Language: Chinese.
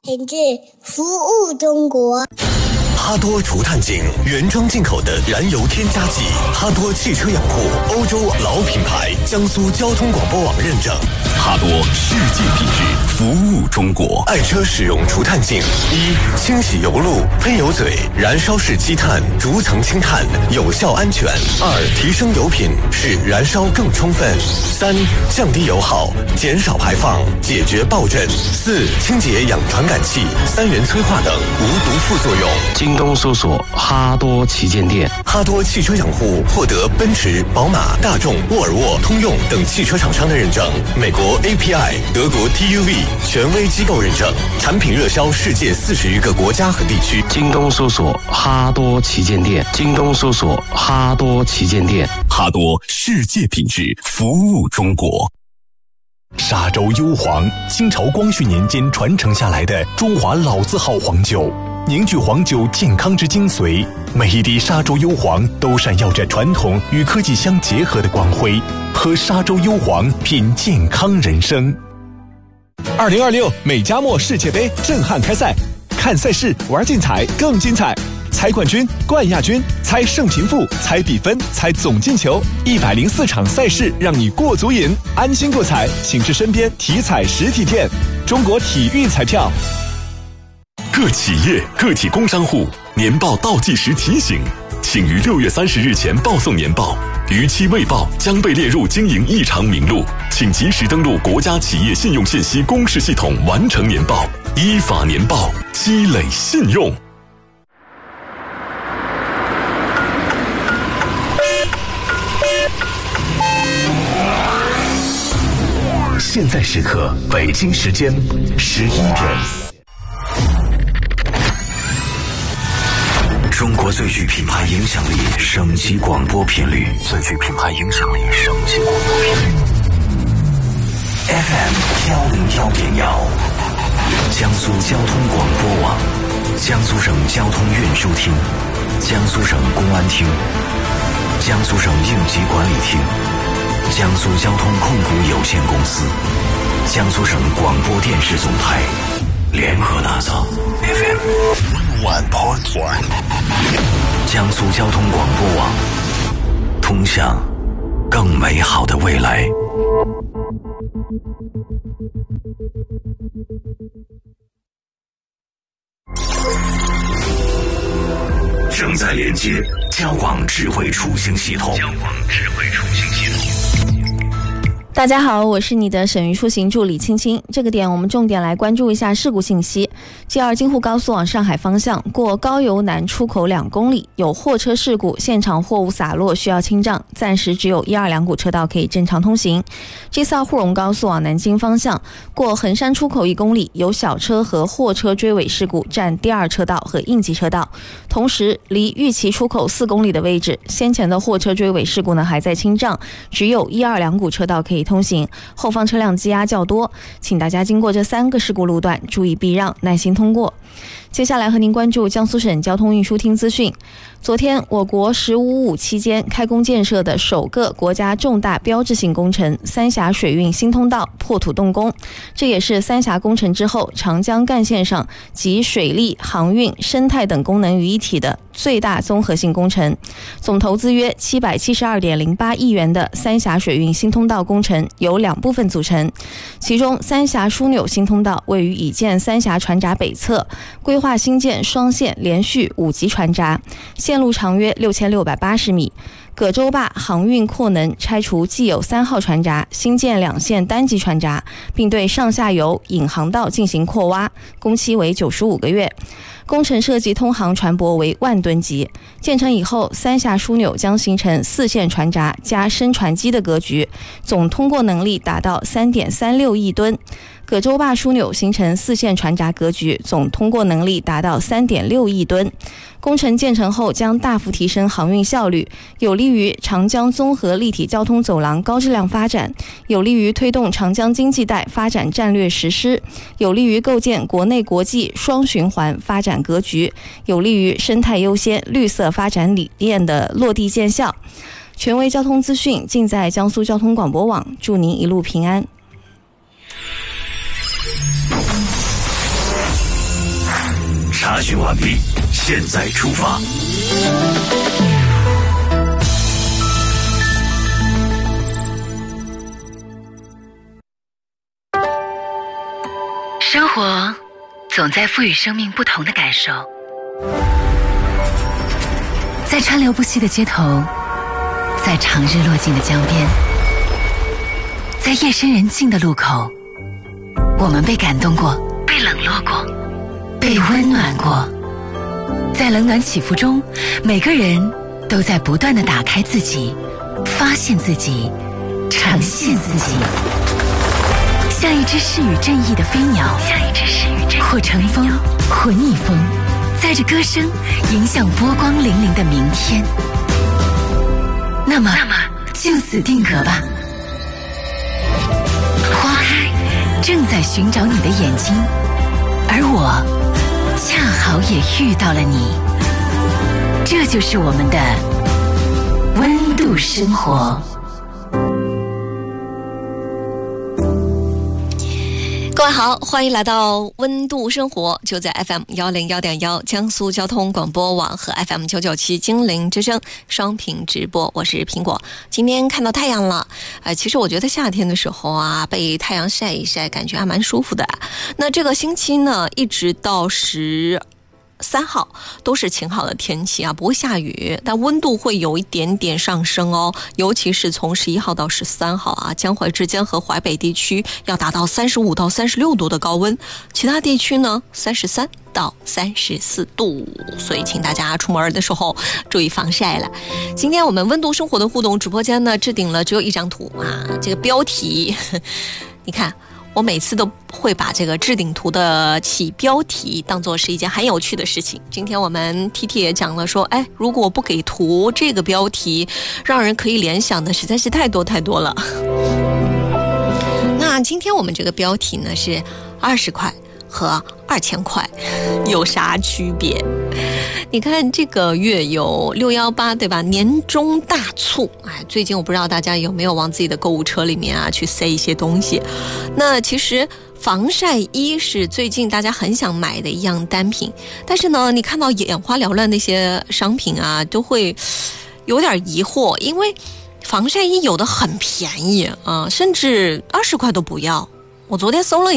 品质服务中国。 哈多除碳净原装进口的燃油添加剂，哈多汽车养护欧洲老品牌，江苏交通广播网认证。哈多世界品质服务中国。爱车使用除碳净：一、清洗油路、喷油嘴、燃烧式积碳、逐层清碳，有效安全；二、提升油品，使燃烧更充分；三、降低油耗，减少排放，解决爆震；四、清洁氧传感器、三元催化等无毒副作用。 京东搜索哈多旗舰店。 哈多汽车养护获得奔驰、宝马、大众、沃尔沃、通用等汽车厂商的认证，美国 API、德国 TUV 权威机构认证，产品热销世界40余个国家和地区。 京东搜索哈多旗舰店。京东搜索哈多旗舰店。 哈多世界品质服务中国。 沙洲幽黄，清朝光绪年间传承下来的中华老字号黄酒，凝聚黄酒健康之精髓。每一滴沙洲幽黄都闪耀着传统与科技相结合的光辉。喝沙洲幽黄，品健康人生。 2026美加墨世界杯震撼开赛，看赛事，玩竞彩更精彩。猜冠军、冠亚军，猜胜平负，猜比分，猜总进球，104场赛事让你过足瘾。安心过彩，请至身边体彩实体店。中国体育彩票。 各企业、个体工商户年报倒计时提醒，请于6月30日前报送年报，逾期未报将被列入经营异常名录，请及时登录国家企业信用信息公示系统完成年报，依法年报，积累信用。 现在时刻，北京时间11点。 中国最具品牌影响力省级广播频率，最具品牌影响力省级广播频率 FM 101.1，江苏交通广播网，江苏省交通运输厅，江苏省公安厅，江苏省应急管理厅，江苏交通控股有限公司，江苏省广播电视总台联合打造 FM 101.1，江苏交通广播网，通向更美好的未来。正在连接交广智慧出行系统。 大家好，我是你的省域出行助理青青。这个点我们重点来关注一下事故信息。G2京沪高速往上海方向过高邮南出口2公里有货车事故，现场货物洒落，需要清障，暂时只有1、2股车道可以正常通行。G4沪蓉高速往南京方向过衡山出口1公里有小车和货车追尾事故，占第2车道和应急车道。同时离玉岐出口4公里的位置，先前的货车追尾事故呢还在清障，只有1、2股车道可以通行，后方车辆积压较多，请大家经过这3个事故路段注意避让，耐心通过。接下来和您关注江苏省交通运输厅资讯。昨天，我国“15+5”期间开工建设的首个国家重大标志性工程三峡水运新通道破土动工，这也是三峡工程之后长江干线上集水利、航运、生态等功能于一体的最大综合性工程。总投资约772.08亿元的三峡水运新通道工程由2部分组成，其中三峡枢纽新通道位于已建三峡船闸北侧，规划新建双线连续5级船闸，线路长约6680米。葛洲坝航运扩能拆除既有3号船闸，新建2线单级船闸，并对上下游引航道进行扩挖，工期为95个月。工程设计通航船舶为10000吨级，建成以后，三峡枢纽将形成4线船闸加升船机的格局，总通过能力达到3.36亿吨。葛洲坝枢纽形成4线船闸格局，总通过能力达到3.6亿吨。工程建成后将大幅提升航运效率，有利于长江综合立体交通走廊高质量发展，有利于推动长江经济带发展战略实施，有利于构建国内国际双循环发展格局，有利于生态优先、绿色发展理念的落地见效。权威交通资讯尽在江苏交通广播网，祝您一路平安。 查询完毕，现在出发。 生活总在赋予生命不同的感受，在川流不息的街头，在长日落尽的江边，在夜深人静的路口，我们被感动过，被冷落过，被温暖过。在冷暖起伏中，每个人都在不断地打开自己，发现自己，呈现自己。像一只适与正义的飞鸟，或乘风，或逆风，载着歌声迎向波光粼粼的明天。那么就此定格吧。花开正在寻找你的眼睛，而我恰好也遇到了你。这就是我们的温度生活。 各位好，欢迎来到温度生活，就在 FM101.1 江苏交通广播网和 FM997 金陵之声双屏直播，我是苹果。今天看到太阳了，其实我觉得夏天的时候啊，被太阳晒一晒，感觉还蛮舒服的。那这个星期呢，一直到13号都是晴好的天气啊，不会下雨，但温度会有一点点上升哦，尤其是从11号到13号啊，江淮之间和淮北地区要达到35到36度的高温，其他地区呢33到34度，所以请大家出门的时候注意防晒了。今天我们温度生活的互动直播间呢，置顶了只有一张图啊，这个标题你看，我每次都会把这个置顶图的起标题当作是一件很有趣的事情。今天我们 TT 也讲了说，如果我不给图，这个标题让人可以联想的实在是太多了。那今天我们这个标题呢是20块和2000块有啥区别？你看这个月有618对吧？年终大促，最近我不知道大家有没有往自己的购物车里面啊去塞一些东西。那其实防晒衣是最近大家很想买的一样单品，但是呢，你看到眼花缭乱那些商品啊，都会有点疑惑，因为防晒衣有的很便宜啊，甚至20块都不要。我昨天搜了